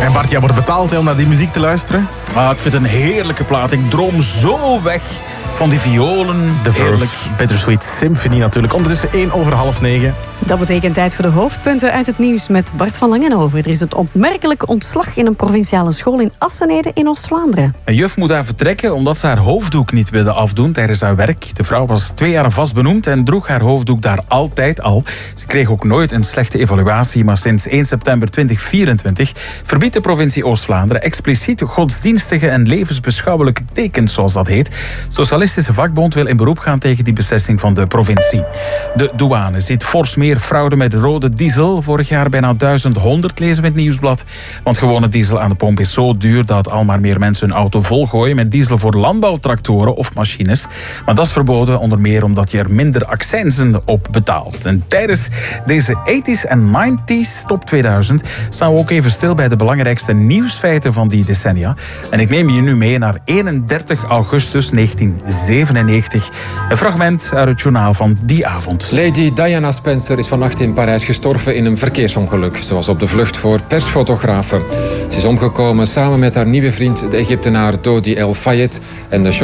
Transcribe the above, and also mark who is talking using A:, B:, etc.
A: En Bart, jij wordt betaald om naar die muziek te luisteren?
B: Ik vind het een heerlijke plaat. Ik droom zo weg van die violen.
A: The Verve,
B: Heerlijk.
A: Bittersweet Symphony natuurlijk. Ondertussen 8:01.
C: Dat betekent tijd voor de hoofdpunten uit het nieuws met Bart van Langenhoven. Er is het opmerkelijke ontslag in een provinciale school in Assenede in Oost-Vlaanderen.
B: Een juf moet daar vertrekken omdat ze haar hoofddoek niet wilde afdoen tijdens haar werk. De vrouw was 2 jaar vast benoemd en droeg haar hoofddoek daar altijd al. Ze kreeg ook nooit een slechte evaluatie, maar sinds 1 september 2024 verbiedt de provincie Oost-Vlaanderen expliciet godsdienstige en levensbeschouwelijke tekens, zoals dat heet. Socialistische vakbond wil in beroep gaan tegen die beslissing van de provincie. De douane ziet fors meer fraude met rode diesel. Vorig jaar bijna 1100, lezen we in het Nieuwsblad. Want gewone diesel aan de pomp is zo duur dat al maar meer mensen hun auto volgooien met diesel voor landbouwtractoren of machines. Maar dat is verboden, onder meer omdat je er minder accijnzen op betaalt. En tijdens deze 80s en 90s top 2000 staan we ook even stil bij de belangrijkste nieuwsfeiten van die decennia. En ik neem je nu mee naar 31 augustus 1997. Een fragment uit het journaal van die avond.
D: Lady Diana Spencer is vannacht in Parijs gestorven in een verkeersongeluk. Ze was op de vlucht voor persfotografen. Ze is omgekomen samen met haar nieuwe vriend, de Egyptenaar Dodi El Fayed, en de